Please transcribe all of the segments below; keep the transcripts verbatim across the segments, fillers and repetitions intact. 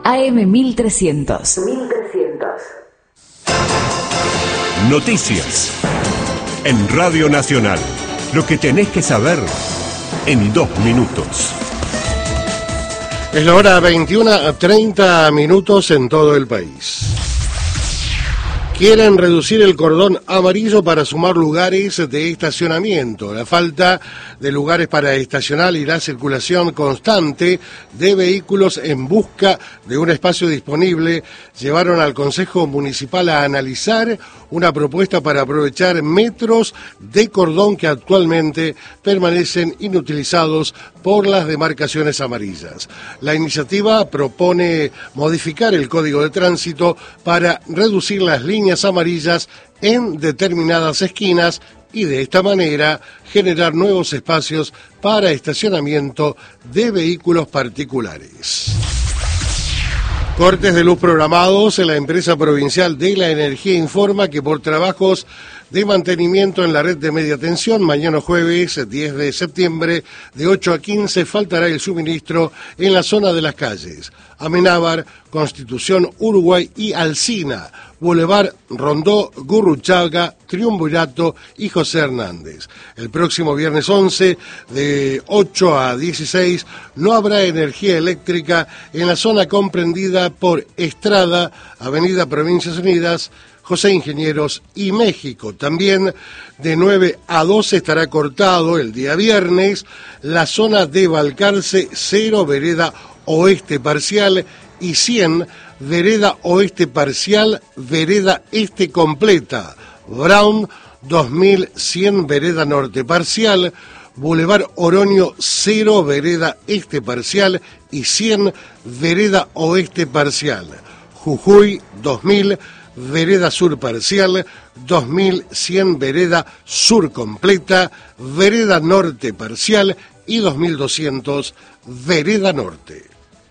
A M mil trescientos. mil trescientos. Noticias. En Radio Nacional. Lo que tenés que saber en dos minutos. Es la hora veintiuna, treinta minutos en todo el país. Quieren reducir el cordón amarillo para sumar lugares de estacionamiento. La falta de lugares para estacionar y la circulación constante de vehículos en busca de un espacio disponible llevaron al Consejo Municipal a analizar una propuesta para aprovechar metros de cordón que actualmente permanecen inutilizados por las demarcaciones amarillas. La iniciativa propone modificar el Código de Tránsito para reducir las líneas amarillas en determinadas esquinas y de esta manera generar nuevos espacios para estacionamiento de vehículos particulares. Cortes de luz programados. La empresa provincial de la energía informa que por trabajos de mantenimiento en la red de media tensión, mañana jueves diez de septiembre, de ocho a quince, faltará el suministro en la zona de las calles Amenábar, Constitución, Uruguay y Alsina, Boulevard Rondó, Gurruchaga, Triunvirato y José Hernández. El próximo viernes once, de ocho a dieciséis, no habrá energía eléctrica en la zona comprendida por Estrada, Avenida Provincias Unidas, José Ingenieros y México. También de nueve a doce estará cortado el día viernes la zona de Balcarce, cero, vereda oeste parcial, y cien, vereda oeste parcial, vereda este completa. Brown, dos mil cien, vereda norte parcial, Boulevard Oroño, cero, vereda este parcial y cien, vereda oeste parcial. Jujuy, dos mil, vereda sur parcial, dos mil cien, vereda sur completa, vereda norte parcial y dos mil doscientos, vereda norte.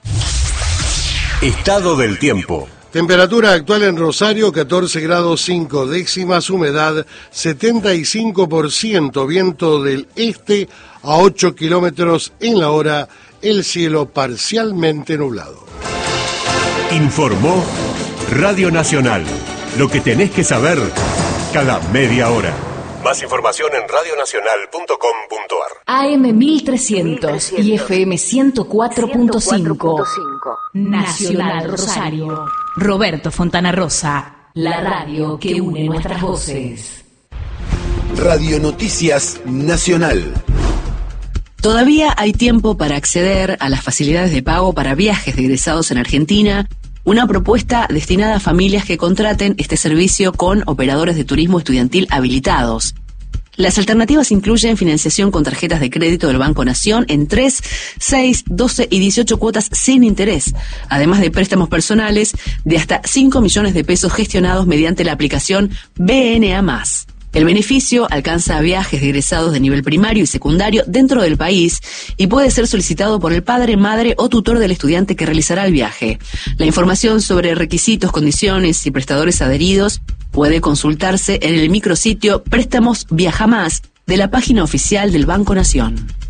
Estado del tiempo. Temperatura actual en Rosario, catorce grados cinco décimas, humedad setenta y cinco por ciento, viento del este a ocho kilómetros en la hora, el cielo parcialmente nublado. Informó Radio Nacional. Lo que tenés que saber cada media hora. Más información en radionacional punto com punto ar. A M mil trescientos y F M ciento cuatro punto cinco. Nacional Rosario. Roberto Fontana Rosa. La radio que une nuestras voces. Radio Noticias Nacional. Todavía hay tiempo para acceder a las facilidades de pago para viajes de egresados en Argentina. Una propuesta destinada a familias que contraten este servicio con operadores de turismo estudiantil habilitados. Las alternativas incluyen financiación con tarjetas de crédito del Banco Nación en tres, seis, doce y dieciocho cuotas sin interés, además de préstamos personales de hasta cinco millones de pesos gestionados mediante la aplicación B N A más. El beneficio alcanza a viajes de egresados de nivel primario y secundario dentro del país y puede ser solicitado por el padre, madre o tutor del estudiante que realizará el viaje. La información sobre requisitos, condiciones y prestadores adheridos puede consultarse en el micrositio Préstamos Viaja Más de la página oficial del Banco Nación.